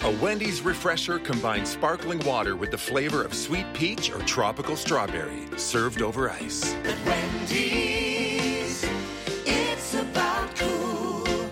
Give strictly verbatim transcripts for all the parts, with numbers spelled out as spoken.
A Wendy's refresher combines sparkling water with the flavor of sweet peach or tropical strawberry, served over ice. At Wendy's, it's about cool.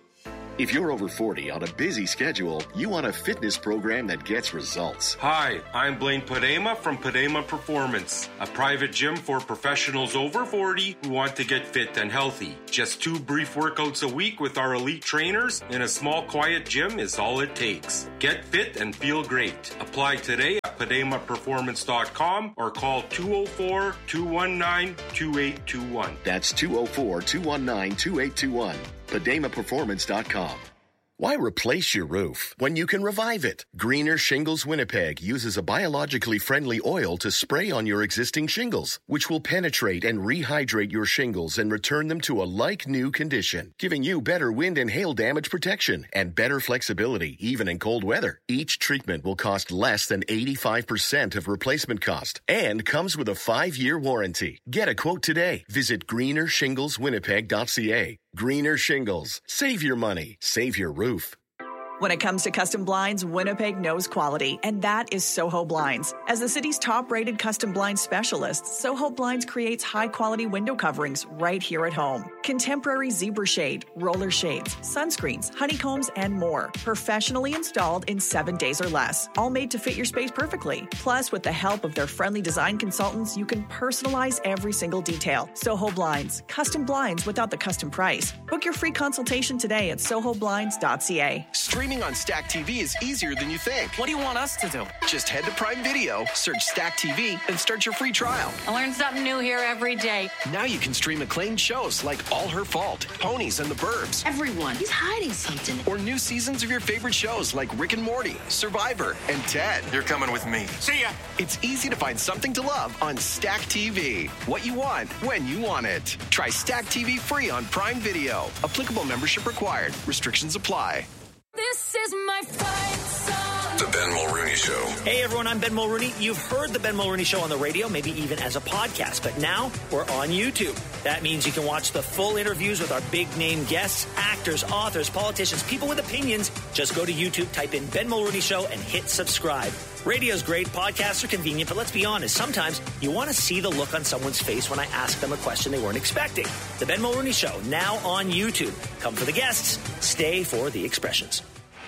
If you're over forty on a busy schedule, you want a fitness program that gets results. Hi, I'm Blaine Padema from Padema Performance, a private gym for professionals over forty who want to get fit and healthy. Just two brief workouts a week with our elite trainers in a small, quiet gym is all it takes. Get fit and feel great. Apply today at padema performance dot com or call two oh four, two one nine, two eight two one. That's two oh four, two one nine, two eight two one. padema performance dot com. Why replace your roof when you can revive it? Greener Shingles Winnipeg uses a biologically friendly oil to spray on your existing shingles, which will penetrate and rehydrate your shingles and return them to a like-new condition, giving you better wind and hail damage protection and better flexibility, even in cold weather. Each treatment will cost less than eighty-five percent of replacement cost and comes with a five-year warranty. Get a quote today. Visit greener shingles winnipeg dot c a. Greener Shingles. Save your money. Save your roof. When it comes to custom blinds, Winnipeg knows quality, and that is Soho Blinds. As the city's top-rated custom blinds specialist, Soho Blinds creates high-quality window coverings right here at home. Contemporary zebra shade, roller shades, sunscreens, honeycombs, and more. Professionally installed in seven days or less. All made to fit your space perfectly. Plus, with the help of their friendly design consultants, you can personalize every single detail. Soho Blinds. Custom blinds without the custom price. Book your free consultation today at soho blinds dot c a. Streaming on Stack T V is easier than you think. What do you want us to do? Just head to Prime Video, search Stack T V, and start your free trial. I learn something new here every day. Now you can stream acclaimed shows like All Her Fault, Ponies and the Burbs. Everyone, he's hiding something. Or new seasons of your favorite shows like Rick and Morty, Survivor, and Ted. You're coming with me. See ya. It's easy to find something to love on Stack T V. What you want, when you want it. Try Stack T V free on Prime Video. Applicable membership required. Restrictions apply. This is my fight song. The Ben Mulrooney Show. Hey everyone, I'm Ben Mulrooney. You've heard the Ben Mulrooney Show on the radio, maybe even as a podcast, but now we're on YouTube. That means you can watch the full interviews with our big name guests, actors, authors, politicians, people with opinions. Just go to YouTube, type in Ben Mulrooney Show, and hit subscribe. Radio's great, podcasts are convenient, but let's be honest, sometimes you want to see the look on someone's face when I ask them a question they weren't expecting. The Ben Mulrooney Show, now on YouTube. Come for the guests, stay for the expressions.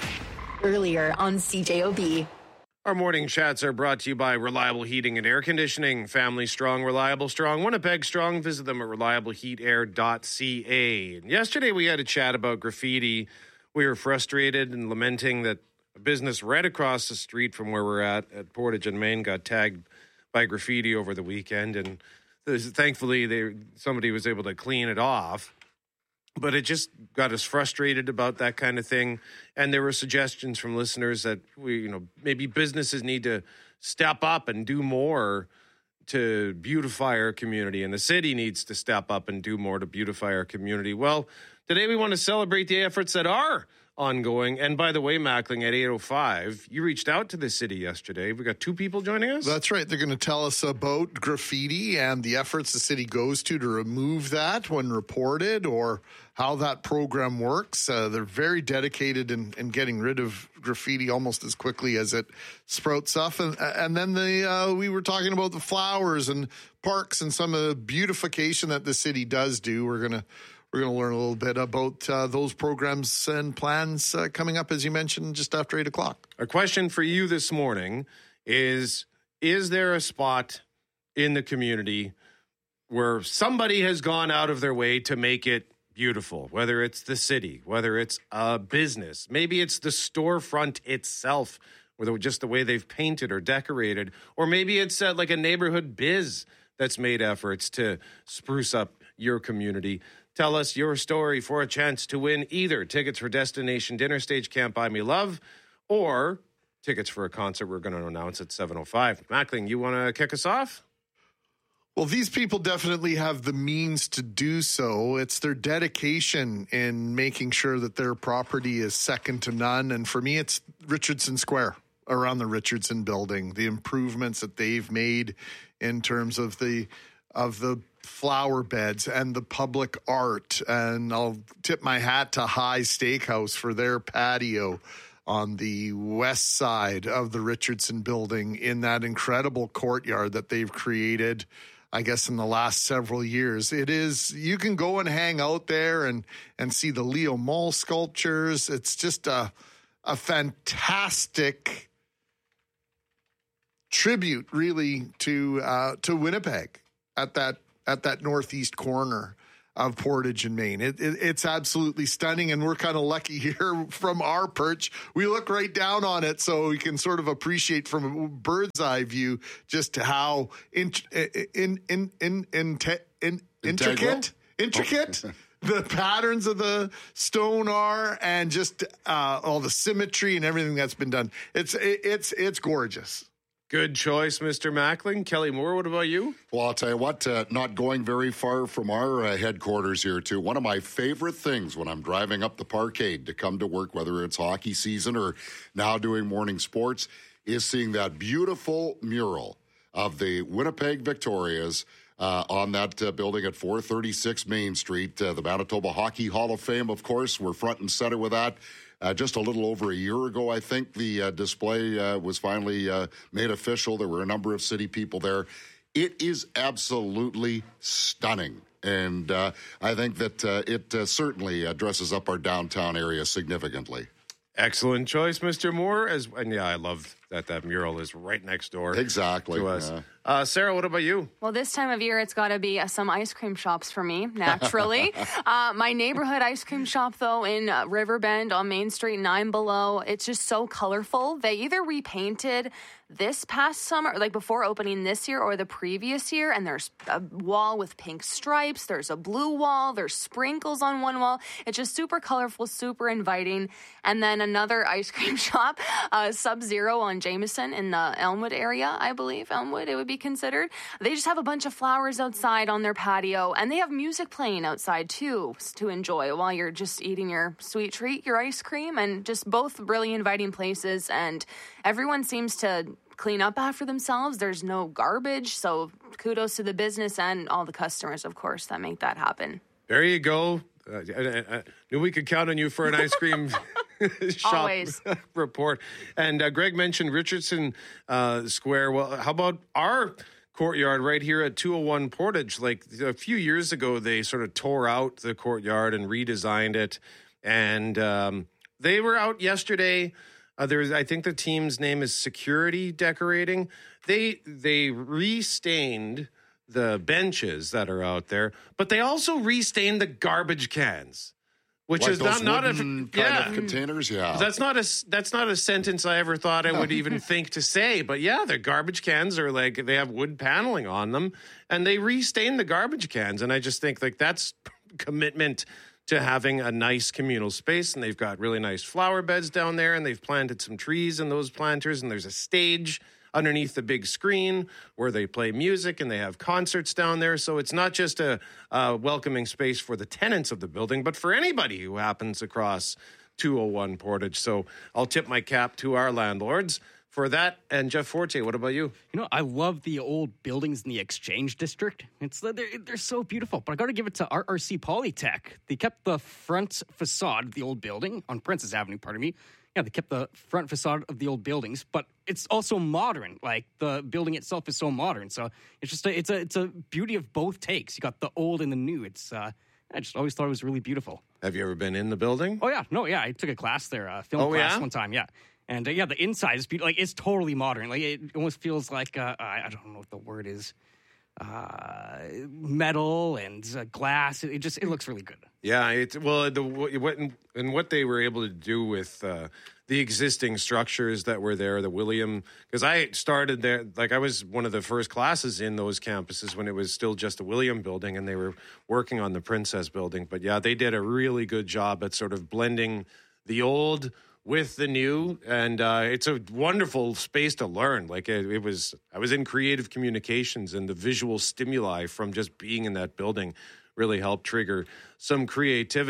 Earlier on C J O B. Our morning chats are brought to you by Reliable Heating and Air Conditioning. Family strong, reliable strong, Winnipeg strong. Visit them at reliable heat air dot c a. Yesterday we had a chat about graffiti. We were frustrated and lamenting that a business right across the street from where we're at, at Portage and Main, got tagged by graffiti over the weekend. And thankfully, they, somebody was able to clean it off. But it just got us frustrated about that kind of thing. And there were suggestions from listeners that we, you know, maybe businesses need to step up and do more to beautify our community. And the city needs to step up and do more to beautify our community. Well, today we want to celebrate the efforts that are ongoing. And by the way, Mackling, at eight oh five, you reached out to the city yesterday. We got two people joining us? That's right. They're going to tell us about graffiti and the efforts the city goes to to remove that when reported, or how that program works. Uh, they're very dedicated in, in getting rid of graffiti almost as quickly as it sprouts up. And, and then the uh, we were talking about the flowers and parks and some of the beautification that the city does do. We're going to We're going to learn a little bit about uh, those programs and plans uh, coming up, as you mentioned, just after eight o'clock. A question for you this morning is, is there a spot in the community where somebody has gone out of their way to make it beautiful, whether it's the city, whether it's a business, maybe it's the storefront itself, or just the way they've painted or decorated, or maybe it's uh, like a neighborhood biz that's made efforts to spruce up your community. Tell us your story for a chance to win either tickets for Destination Dinner Stage Can't Buy Me Love or tickets for a concert we're going to announce at seven oh five. Mackling, you want to kick us off? Well, these people definitely have the means to do so. It's their dedication in making sure that their property is second to none. And for me, it's Richardson Square around the Richardson building, the improvements that they've made in terms of the of the flower beds and the public art. And I'll tip my hat to High Steakhouse for their patio. on the west side of the Richardson building in that incredible courtyard that they've created, I guess, in the last several years. It is, you can go and hang out there and, and see the Leo Mall sculptures. It's just a, a fantastic tribute, really, to uh, to Winnipeg at that at that northeast corner of Portage and Main. It, it, it's absolutely stunning, and we're kind of lucky here from our perch. We look right down on it, so we can sort of appreciate from a bird's eye view just how in, in, in, in, in, in, intricate, intricate oh. the patterns of the stone are, and just uh, all the symmetry and everything that's been done. It's it, it's it's gorgeous. Good choice, Mister Mackling. Kelly Moore, what about you? Well, I'll tell you what, uh, not going very far from our uh, headquarters here, too. One of my favorite things when I'm driving up the parkade to come to work, whether it's hockey season or now doing morning sports, is seeing that beautiful mural of the Winnipeg Victorias uh, on that uh, building at four thirty-six Main Street. Uh, the Manitoba Hockey Hall of Fame, of course, we're front and center with that. Uh, just a little over a year ago, I think, the uh, display uh, was finally uh, made official. There were a number of city people there. It is absolutely stunning. And uh, I think that uh, it uh, certainly uh, dresses up our downtown area significantly. Excellent choice, Mister Moore. As and yeah, I love that that mural is right next door. Exactly. To us. Yeah. Uh, Sarah, what about you? Well, this time of year, it's got to be uh, some ice cream shops for me, naturally. uh, my neighborhood ice cream shop, though, in uh, Riverbend on Main Street, nine below, it's just so colorful. They either repainted this past summer, like before opening this year or the previous year, and there's a wall with pink stripes, there's a blue wall, there's sprinkles on one wall. It's just super colorful, super inviting. And then another ice cream shop, uh, Sub-Zero on Jameson in the Elmwood area, I believe, Elmwood it would be considered. They just have a bunch of flowers outside on their patio, and they have music playing outside too to enjoy while you're just eating your sweet treat, your ice cream, and just both really inviting places. And everyone seems to clean up after themselves. There's no garbage, so kudos to the business and all the customers, of course, that make that happen. There you go. Uh, I, I knew we could count on you for an ice cream shop Always. report. And uh, Greg mentioned Richardson uh, Square. Well, how about our courtyard right here at two oh one Portage? Like a few years ago, they sort of tore out the courtyard and redesigned it. And um, they were out yesterday. Uh, there's, I think the team's name is Security Decorating. They they restained the benches that are out there, but they also restained the garbage cans, which like is those not not a kind yeah of containers. Yeah, that's not a that's not a sentence I ever thought I would even think to say. But yeah, the garbage cans are like they have wood paneling on them, and they restain the garbage cans, and I just think like that's commitment to having a nice communal space. And they've got really nice flower beds down there, and they've planted some trees in those planters, and there's a stage underneath the big screen where they play music and they have concerts down there. So it's not just a, a welcoming space for the tenants of the building, but for anybody who happens across two oh one Portage. So I'll tip my cap to our landlords for that. And Jeff Forte, what about you? You know, I love the old buildings in the Exchange District. It's they're, they're so beautiful. But I got to give it to R R C Polytech. They kept the front facade of the old building on Princess Avenue, pardon me. Yeah, they kept the front facade of the old buildings, but it's also modern. Like the building itself is so modern. So it's just a, it's a it's a beauty of both takes. You got the old and the new. It's uh, I just always thought it was really beautiful. Have you ever been in the building? Oh yeah, no, yeah, I took a class there, a film oh, class yeah? one time. Yeah. And uh, yeah, the inside is beautiful. Like it's totally modern. Like it almost feels like uh, I, I don't know what the word is, uh, metal and uh, glass. It, it just it looks really good. Yeah, it's well, the what and what they were able to do with uh, the existing structures that were there, the William, because I started there, like I was one of the first classes in those campuses when it was still just a William building, and they were working on the Princess building. But yeah, they did a really good job at sort of blending the old with the new, and uh, it's a wonderful space to learn. Like it, it was, I was in creative communications, and the visual stimuli from just being in that building really helped trigger some creativity.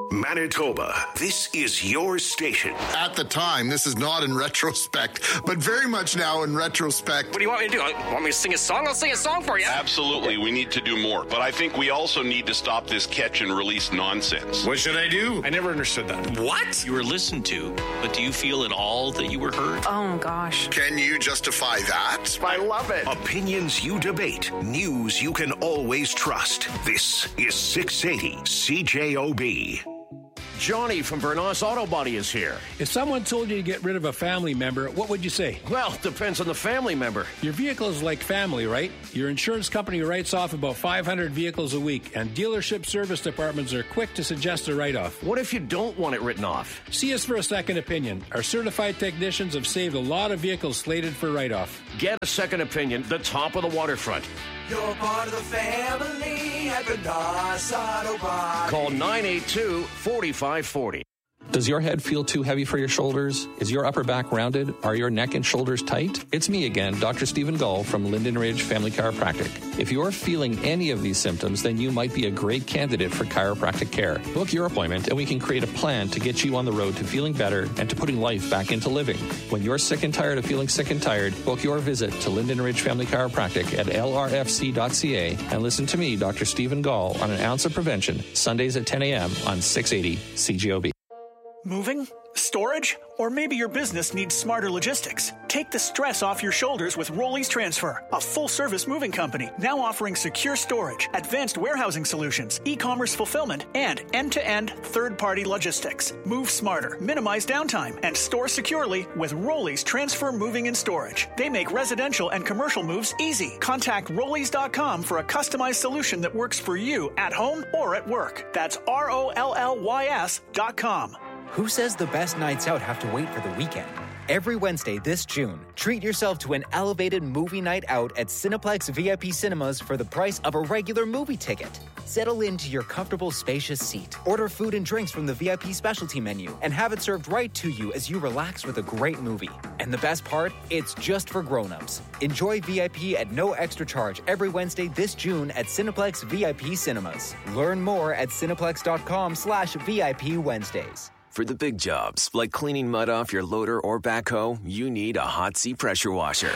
Manitoba, this is your station. At the time, this is not in retrospect, but very much now in retrospect. What do you want me to do? Want me to sing a song? I'll sing a song for you. Absolutely, we need to do more. But I think we also need to stop this catch and release nonsense. What should I do? I never understood that. What? You were listened to, but do you feel at all that you were heard? Oh, gosh. Can you justify that? I love it. Opinions you debate, news you can always trust. This is six eighty C J O B. Johnny from Vernos Auto Body is here. If someone told you to get rid of a family member, what would you say? Well, it depends on the family member. Your vehicle is like family, right? Your insurance company writes off about five hundred vehicles a week, and dealership service departments are quick to suggest a write-off. What if you don't want it written off? See us for a second opinion. Our certified technicians have saved a lot of vehicles slated for write-off. Get a second opinion, the top of the waterfront. You're part of the family at Vernos Auto Body. Call nine eight two, four five four zero. Does your head feel too heavy for your shoulders? Is your upper back rounded? Are your neck and shoulders tight? It's me again, Doctor Stephen Gull from Linden Ridge Family Chiropractic. If you're feeling any of these symptoms, then you might be a great candidate for chiropractic care. Book your appointment and we can create a plan to get you on the road to feeling better and to putting life back into living. When you're sick and tired of feeling sick and tired, book your visit to Linden Ridge Family Chiropractic at L R F C dot C A and listen to me, Doctor Stephen Gull, on an ounce of prevention, Sundays at ten a.m. on six eighty C G O B. Moving? Storage? Or maybe your business needs smarter logistics. Take the stress off your shoulders with Rollies Transfer, a full-service moving company now offering secure storage, advanced warehousing solutions, e-commerce fulfillment, and end-to-end third-party logistics. Move smarter, minimize downtime, and store securely with Rollies Transfer Moving and Storage. They make residential and commercial moves easy. Contact Rollies dot com for a customized solution that works for you at home or at work. That's R O L L Y S dot com. Who says the best nights out have to wait for the weekend? Every Wednesday this June, treat yourself to an elevated movie night out at Cineplex V I P Cinemas for the price of a regular movie ticket. Settle into your comfortable, spacious seat. Order food and drinks from the V I P specialty menu and have it served right to you as you relax with a great movie. And the best part? It's just for grown-ups. Enjoy V I P at no extra charge every Wednesday this June at Cineplex V I P Cinemas. Learn more at cineplex.com slash VIP Wednesdays. For the big jobs, like cleaning mud off your loader or backhoe, you need a Hot Sea pressure washer.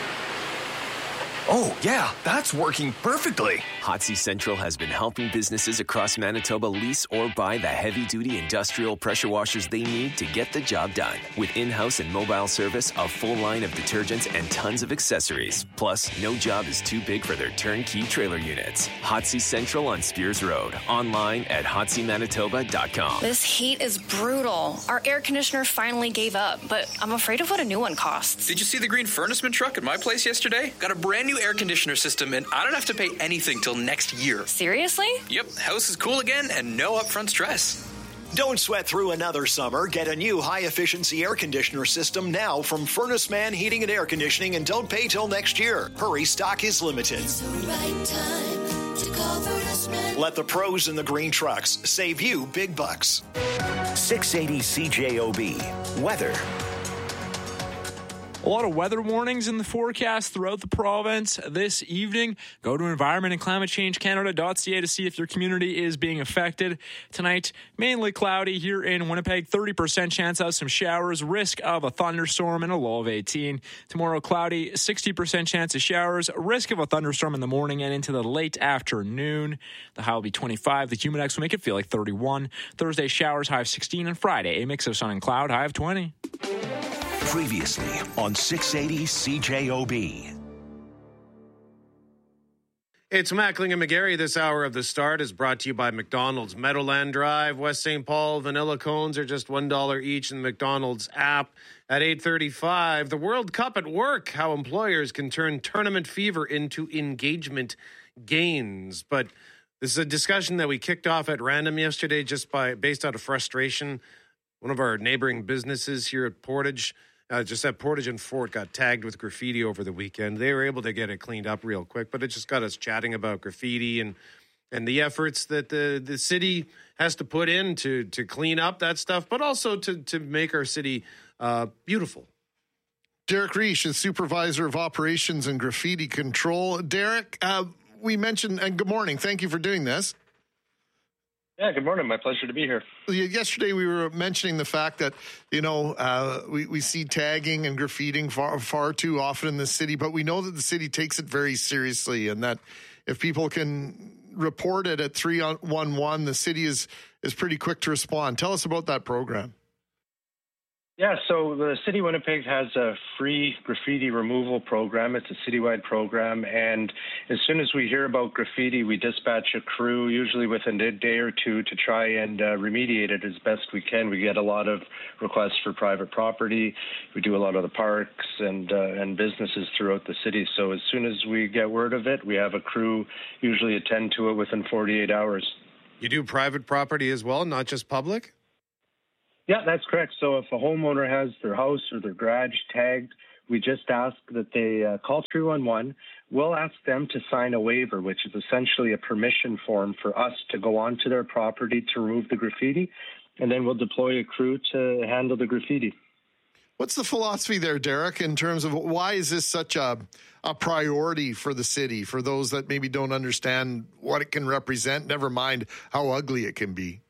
Oh, yeah, that's working perfectly. Hot Sea Central has been helping businesses across Manitoba lease or buy the heavy-duty industrial pressure washers they need to get the job done. With in-house and mobile service, a full line of detergents, and tons of accessories. Plus, no job is too big for their turnkey trailer units. Hot Sea Central on Spears Road. Online at hot sea manitoba dot com. This heat is brutal. Our air conditioner finally gave up, but I'm afraid of what a new one costs. Did you see the green furnaceman truck at my place yesterday? Got a brand new air conditioner system, and I don't have to pay anything till next year. Seriously? Yep, house is cool again and no upfront stress. Don't sweat through another summer. Get a new high-efficiency air conditioner system now from Furnace Man Heating and Air Conditioning and don't pay till next year. Hurry, stock is limited. It's the right time to call Furnace Man. Let the pros in the green trucks save you big bucks. six eighty C J O B. Weather. A lot of weather warnings in the forecast throughout the province this evening. Go to environment and climate change canada dot c a to see if your community is being affected. Tonight, mainly cloudy here in Winnipeg. thirty percent chance of some showers. Risk of a thunderstorm and a low of eighteen. Tomorrow, cloudy. sixty percent chance of showers. Risk of a thunderstorm in the morning and into the late afternoon. The high will be twenty-five. The humidex will make it feel like thirty-one. Thursday, showers, high of sixteen. And Friday, a mix of sun and cloud, high of twenty. Previously on six eighty C J O B. It's Mackling and McGarry. This hour of The Start is brought to you by McDonald's. Meadowland Drive, West Saint Paul. Vanilla cones are just one dollar each in the McDonald's app. At eight thirty-five, the World Cup at work. How employers can turn tournament fever into engagement gains. But this is a discussion that we kicked off at random yesterday just by based out of frustration. One of our neighboring businesses here at Portage, Uh, just at Portage and Fort, got tagged with graffiti over the weekend. They were able to get it cleaned up real quick, but it just got us chatting about graffiti and and the efforts that the, the city has to put in to to clean up that stuff, but also to to make our city uh, beautiful. Derek Reish is Supervisor of Operations and Graffiti Control. Derek, uh, we mentioned, and good morning. Thank you for doing this. Yeah, good morning. My pleasure to be here. Yesterday, we were mentioning the fact that, you know, uh, we, we see tagging and graffitiing far, far too often in the city, but we know that the city takes it very seriously, and that if people can report it at three one one, the city is, is pretty quick to respond. Tell us about that program. Yeah, so the City of Winnipeg has a free graffiti removal program. It's a citywide program, and as soon as we hear about graffiti, we dispatch a crew, usually within a day or two, to try and uh, remediate it as best we can. We get a lot of requests for private property. We do a lot of the parks and uh, and businesses throughout the city. So as soon as we get word of it, we have a crew usually attend to it within forty-eight hours. You do private property as well, not just public? Yeah, that's correct. So if a homeowner has their house or their garage tagged, we just ask that they uh, call three one one. We'll ask them to sign a waiver, which is essentially a permission form for us to go onto their property to remove the graffiti, and then we'll deploy a crew to handle the graffiti. What's the philosophy there, Derek, in terms of why is this such a, a priority for the city, for those that maybe don't understand what it can represent, never mind how ugly it can be?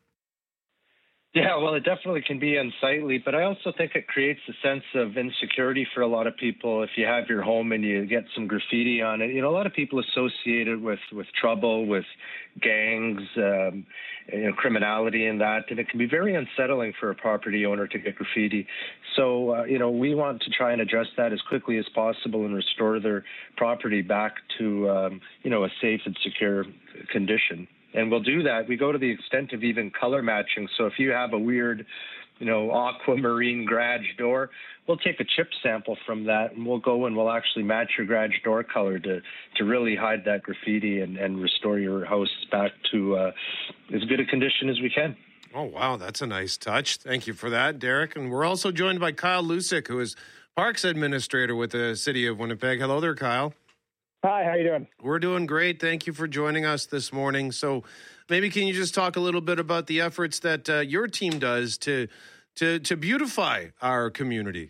Yeah, well, it definitely can be unsightly, but I also think it creates a sense of insecurity for a lot of people. If you have your home and you get some graffiti on it, you know, a lot of people associate it with, with trouble, with gangs, um, you know, criminality and that, and it can be very unsettling for a property owner to get graffiti. So, uh, you know, we want to try and address that as quickly as possible and restore their property back to, um, you know, a safe and secure condition. And we'll do that. We go to the extent of even color matching. So if you have a weird, you know, aquamarine garage door, we'll take a chip sample from that, and we'll go and we'll actually match your garage door color to, to really hide that graffiti and, and restore your house back to uh, as good a condition as we can. Oh, wow. That's a nice touch. Thank you for that, Derek. And we're also joined by Kyle Lusick, who is Parks Administrator with the City of Winnipeg. Hello there, Kyle. Hi, how you doing? We're doing great. Thank you for joining us this morning. So maybe can you just talk a little bit about the efforts that uh, your team does to to to beautify our community?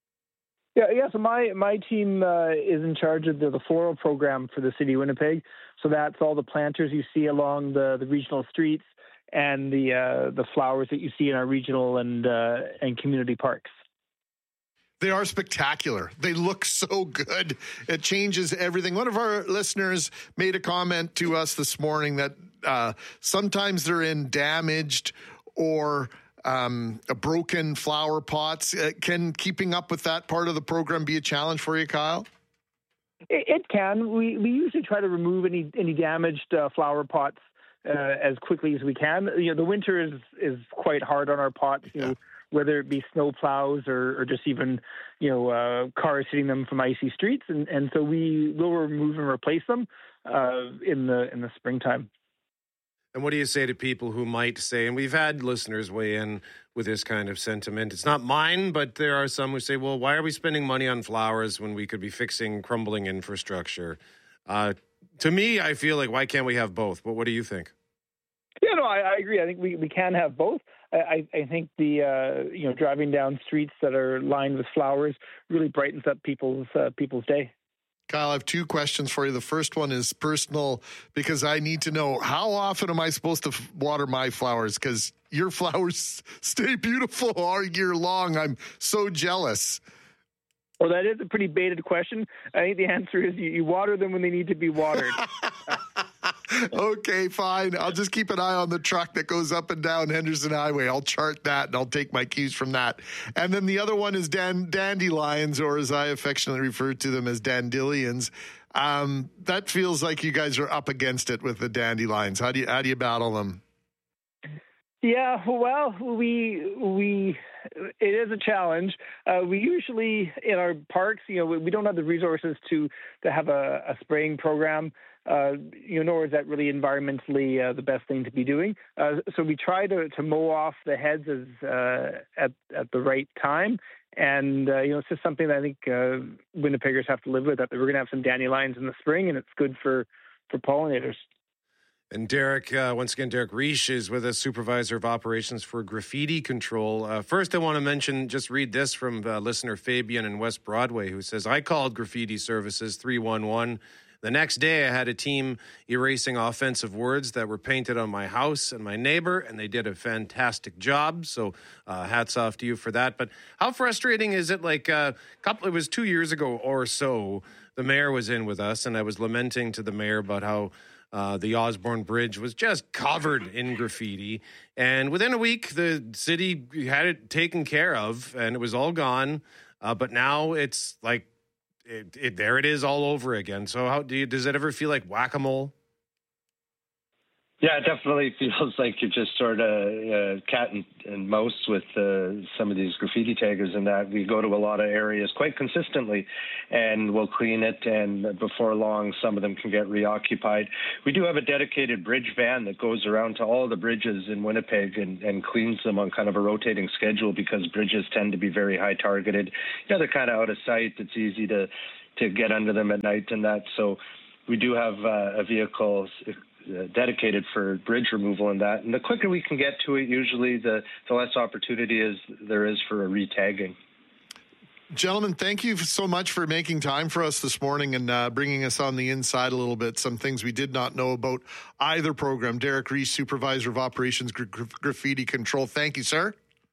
Yeah, yeah. So my my team uh, is in charge of the, the floral program for the City of Winnipeg. So that's all the planters you see along the, the regional streets and the uh, the flowers that you see in our regional and uh, and community parks. They are spectacular. They look so good. It changes everything. One of our listeners made a comment to us this morning that uh, sometimes they're in damaged or um, broken flower pots. Uh, can keeping up with that part of the program be a challenge for you, Kyle? It, it can. We we usually try to remove any any damaged uh, flower pots uh, as quickly as we can. You know, the winter is is quite hard on our pots. You know, whether it be snow plows or, or just even, you know, uh, cars hitting them from icy streets. And, and so we will remove and replace them uh, in the in the springtime. And what do you say to people who might say, and we've had listeners weigh in with this kind of sentiment, it's not mine, but there are some who say, well, why are we spending money on flowers when we could be fixing crumbling infrastructure? Uh, to me, I feel like, why can't we have both? But what do you think? Yeah, no, I, I agree. I think we, we can have both. I, I think the uh, you know driving down streets that are lined with flowers really brightens up people's uh, people's day. Kyle, I have two questions for you. The first one is personal because I need to know, how often am I supposed to water my flowers? Because your flowers stay beautiful all year long. I'm so jealous. Well, that is a pretty baited question. I think the answer is you, you water them when they need to be watered. Okay, fine. I'll just keep an eye on the truck that goes up and down Henderson Highway. I'll chart that and I'll take my cues from that. And then the other one is dan- dandelions, or as I affectionately refer to them as dandelions. Um, that feels like you guys are up against it with the dandelions. How do you how do you battle them? Yeah, well, we we it is a challenge. Uh, we usually in our parks, you know, we, we don't have the resources to to have a, a spraying program. Uh, you know, nor is that really environmentally uh, the best thing to be doing. Uh, so we try to, to mow off the heads as, uh, at at the right time, and uh, you know, it's just something that I think uh, Winnipeggers have to live with. That we're going to have some dandelions in the spring, and it's good for for pollinators. And Derek, uh, once again, Derek Reish is with us, Supervisor of Operations for Graffiti Control. Uh, first, I want to mention, just read this from uh, listener Fabian in West Broadway, who says, I called Graffiti Services three one one. The next day, I had a team erasing offensive words that were painted on my house and my neighbor, and they did a fantastic job. So uh, hats off to you for that. But how frustrating is it? Like a couple, it was two years ago or so, the mayor was in with us, and I was lamenting to the mayor about how Uh, the Osborne Bridge was just covered in graffiti. And within a week, the city had it taken care of, and it was all gone. Uh, but now it's like, it, it, there it is all over again. So how do you, does it ever feel like whack-a-mole? Yeah, it definitely feels like you're just sort of uh, cat and, and mouse with uh, some of these graffiti taggers and that. We go to a lot of areas quite consistently, and we'll clean it, and before long, some of them can get reoccupied. We do have a dedicated bridge van that goes around to all the bridges in Winnipeg and, and cleans them on kind of a rotating schedule, because bridges tend to be very high targeted. You know, they're kind of out of sight. It's easy to, to get under them at night and that. So we do have uh, a vehicle Uh, dedicated for bridge removal and that. And the quicker we can get to it, usually the, the less opportunity is there is for a re-tagging. Gentlemen, thank you so much for making time for us this morning and uh, bringing us on the inside a little bit. Some things we did not know about either program. Derek Reese, Supervisor of Operations Gra- Gra- Graffiti Control. Thank you, sir.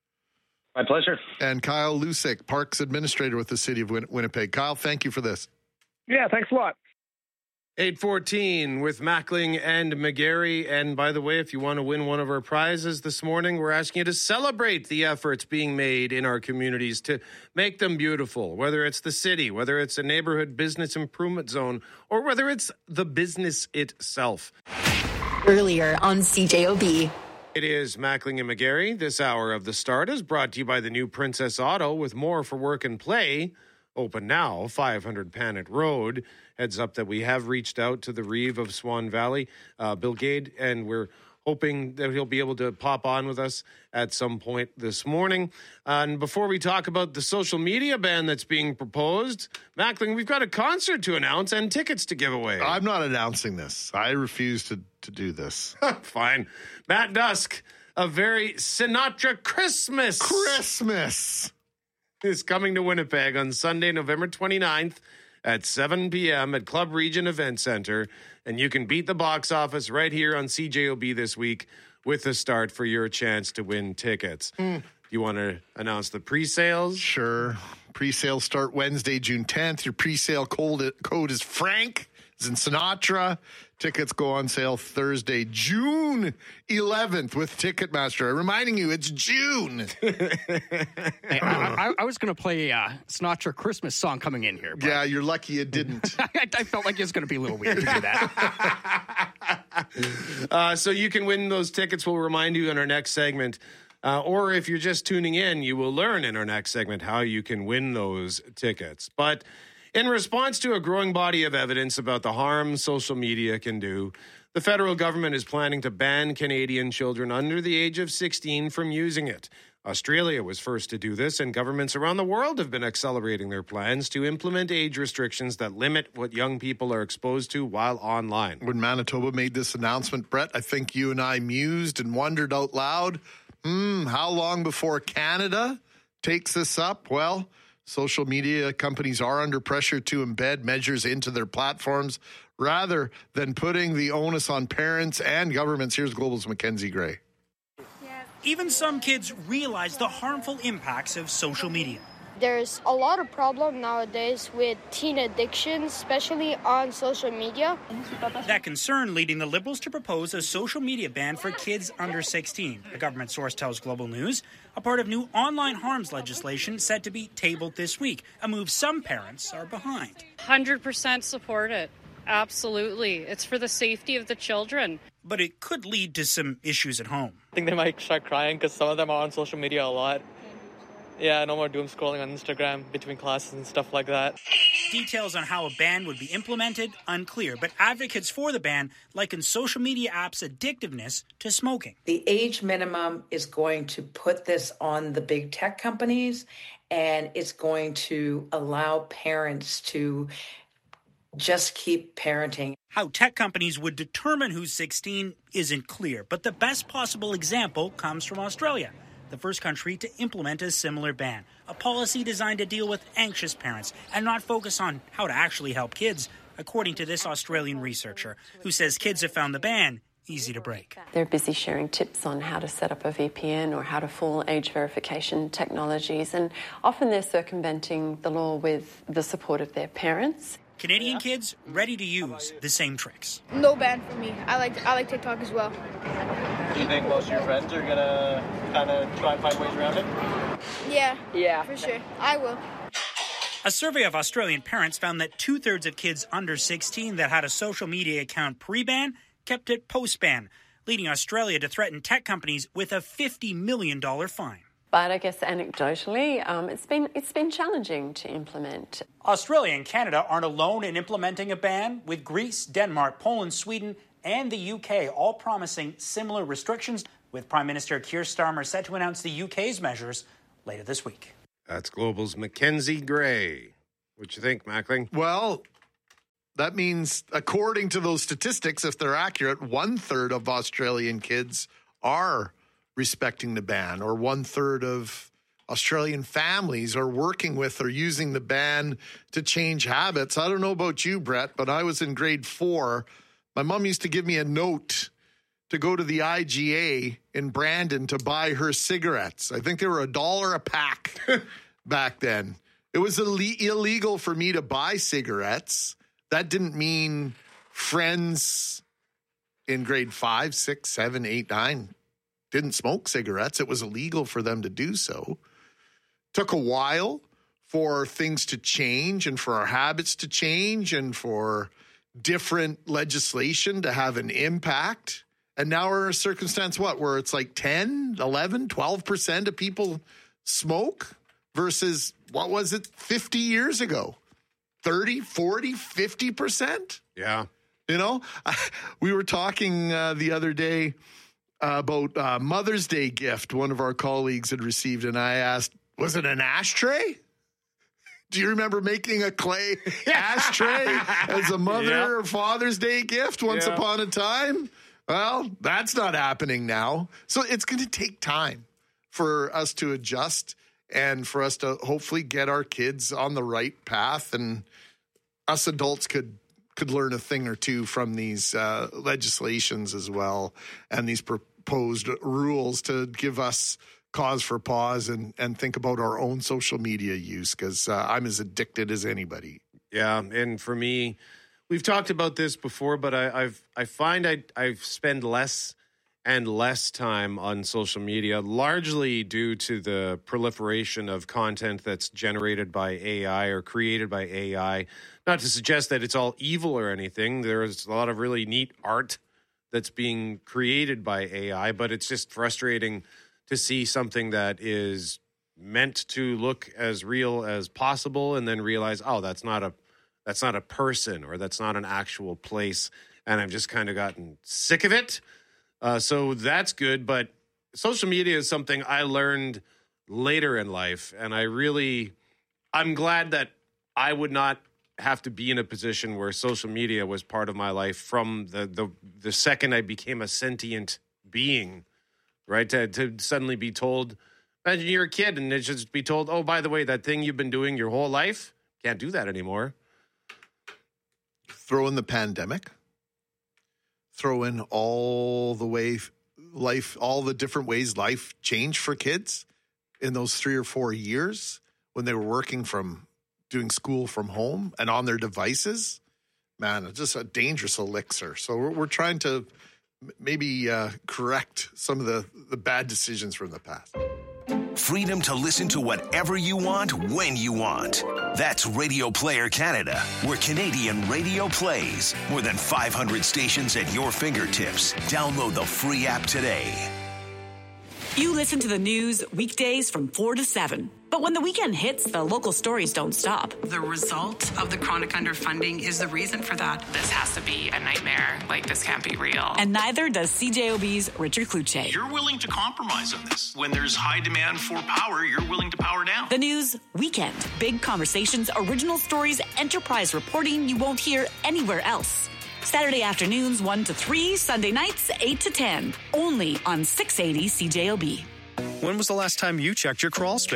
My pleasure. And Kyle Lusick, Parks Administrator with the City of Win- Winnipeg. Kyle, thank you for this. Yeah, thanks a lot. eight fourteen with Mackling and McGarry. And by the way, if you want to win one of our prizes this morning, we're asking you to celebrate the efforts being made in our communities to make them beautiful, whether it's the city, whether it's a neighborhood business improvement zone, or whether it's the business itself. Earlier on C J O B. It is Mackling and McGarry. This hour of The Start is brought to you by the new Princess Auto, with more for work and play. Open now, five hundred Panet Road. Heads up that we have reached out to the Reeve of Swan Valley, uh, Bill Gade, and we're hoping that he'll be able to pop on with us at some point this morning. And before we talk about the social media ban that's being proposed, Mackling, we've got a concert to announce and tickets to give away. I'm not announcing this. I refuse to, to do this. Fine. Matt Dusk, a very Sinatra Christmas. Christmas. Is coming to Winnipeg on Sunday, November twenty-ninth at seven p.m. at Club Region Event Center. And you can beat the box office right here on C J O B this week with The Start for your chance to win tickets. Mm. You want to announce the pre-sales? Sure. Pre-sales start Wednesday, June tenth. Your pre-sale code, code is Frank. It's in Sinatra. Tickets go on sale Thursday, June eleventh with Ticketmaster. Reminding you, it's June. Hey, I, I, I was going to play a Sinatra Christmas song coming in here. Yeah, you're lucky you didn't. I, I felt like it was going to be a little weird to do that. uh, so you can win those tickets. We'll remind you in our next segment. Uh, or if you're just tuning in, you will learn in our next segment how you can win those tickets. But in response to a growing body of evidence about the harm social media can do, the federal government is planning to ban Canadian children under the age of sixteen from using it. Australia was first to do this, and governments around the world have been accelerating their plans to implement age restrictions that limit what young people are exposed to while online. When Manitoba made this announcement, Brett, I think you and I mused and wondered out loud, hmm, how long before Canada takes this up? Well, social media companies are under pressure to embed measures into their platforms rather than putting the onus on parents and governments. Here's Global's Mackenzie Gray. Even some kids realize the harmful impacts of social media. There's a lot of problem nowadays with teen addiction, especially on social media. That concern leading the Liberals to propose a social media ban for kids under sixteen. The government source tells Global News, a part of new online harms legislation set to be tabled this week, a move some parents are behind. one hundred percent support it. Absolutely. It's for the safety of the children. But it could lead to some issues at home. I think they might start crying because some of them are on social media a lot. Yeah, no more doom scrolling on Instagram between classes and stuff like that. Details on how a ban would be implemented, unclear, but advocates for the ban liken social media apps' addictiveness to smoking. The age minimum is going to put this on the big tech companies, and it's going to allow parents to just keep parenting. How tech companies would determine who's sixteen isn't clear, but the best possible example comes from Australia, the first country to implement a similar ban, a policy designed to deal with anxious parents and not focus on how to actually help kids, according to this Australian researcher, who says kids have found the ban easy to break. They're busy sharing tips on how to set up a V P N or how to fool age verification technologies, and often they're circumventing the law with the support of their parents. Canadian kids ready to use the same tricks. No ban for me. I like I like TikTok as well. Do you think most of your friends are going to kind of try and find ways around it? Yeah. Yeah. For sure. I will. A survey of Australian parents found that two-thirds of kids under sixteen that had a social media account pre-ban kept it post-ban, leading Australia to threaten tech companies with a fifty million dollars fine. But I guess anecdotally, um, it's been it's been challenging to implement. Australia and Canada aren't alone in implementing a ban, with Greece, Denmark, Poland, Sweden, and the U K all promising similar restrictions, with Prime Minister Keir Starmer set to announce the U K's measures later this week. That's Global's Mackenzie Gray. What you think, Mackling? Well, that means, according to those statistics, if they're accurate, one-third of Australian kids are respecting the ban, or one-third of Australian families are working with or using the ban to change habits. I don't know about you, Brett, but I was in grade four. My mom used to give me a note to go to the I G A in Brandon to buy her cigarettes. I think they were a dollar a pack back then. It was Ill- illegal for me to buy cigarettes. That didn't mean friends in grade five, six, seven, eight, nine didn't smoke cigarettes. It was illegal for them to do so. Took a while for things to change and for our habits to change and for different legislation to have an impact. And now we're in a circumstance, what, where it's like ten, eleven, twelve percent of people smoke versus, what was it, fifty years ago? thirty, forty, fifty percent? Yeah. You know, we were talking uh, the other day uh, about uh, Mother's Day gift one of our colleagues had received, and I asked, was it an ashtray? Do you remember making a clay ashtray as a Mother yep. or Father's Day gift once yep. upon a time? Well, that's not happening now. So it's going to take time for us to adjust and for us to hopefully get our kids on the right path, and us adults could could learn a thing or two from these uh, legislations as well, and these proposed rules to give us cause for pause and, and think about our own social media use, because uh, I'm as addicted as anybody. Yeah, and for me, we've talked about this before, but I, I've I find I I spend less and less time on social media, largely due to the proliferation of content that's generated by A I or created by A I. Not to suggest that it's all evil or anything. There's a lot of really neat art that's being created by A I, but it's just frustrating to see something that is meant to look as real as possible and then realize, oh, that's not a that's not a person, or that's not an actual place. And I've just kind of gotten sick of it. Uh, so that's good. But social media is something I learned later in life. And I really, I'm glad that I would not have to be in a position where social media was part of my life from the the, the second I became a sentient being, right? To, to suddenly be told, imagine you're a kid and it's just be told, oh, by the way, that thing you've been doing your whole life, can't do that anymore. Throw in the pandemic. Throw in all the way life, all the different ways life changed for kids in those three or four years when they were working from doing school from home and on their devices. Man, it's just a dangerous elixir. So we're, we're trying to maybe uh, correct some of the, the bad decisions from the past. Freedom to listen to whatever you want, when you want. That's Radio Player Canada, where Canadian radio plays. More than five hundred stations at your fingertips. Download the free app today. You listen to the news weekdays from four to seven. But when the weekend hits, the local stories don't stop. The result of the chronic underfunding is the reason for that. This has to be a nightmare. Like, this can't be real. And neither does C J O B's Richard Kluche. You're willing to compromise on this. When there's high demand for power, you're willing to power down. The news weekend. Big conversations, original stories, enterprise reporting you won't hear anywhere else. Saturday afternoons one to three, Sunday nights eight to ten. Only on six eighty C J O B. When was the last time you checked your crawl space?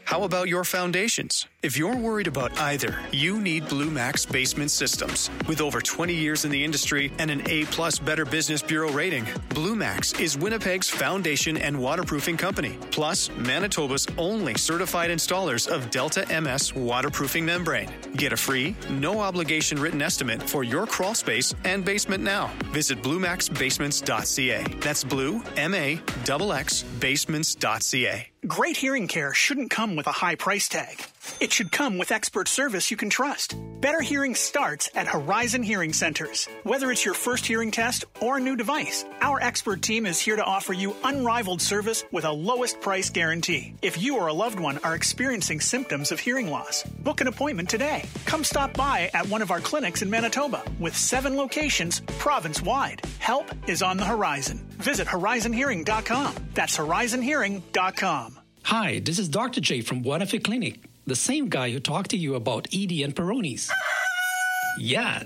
How about your foundations? If you're worried about either, you need Blue Max Basement Systems. With over twenty years in the industry and an A-plus Better Business Bureau rating, Blue Max is Winnipeg's foundation and waterproofing company, plus Manitoba's only certified installers of Delta M S waterproofing membrane. Get a free, no-obligation written estimate for your crawl space and basement now. Visit blue max basements dot c a. That's blue, M A X X, basements dot c a. Great hearing care shouldn't come with a high price tag. It should come with expert service you can trust. Better hearing starts at Horizon Hearing Centers. Whether it's your first hearing test or a new device, our expert team is here to offer you unrivaled service with a lowest price guarantee. If you or a loved one are experiencing symptoms of hearing loss, book an appointment today. Come stop by at one of our clinics in Manitoba with seven locations province-wide. Help is on the horizon. Visit horizon hearing dot com. That's horizon hearing dot com. Hi, this is Doctor J from Guadalupe Clinic, the same guy who talked to you about Edie and Peronis. Yeah,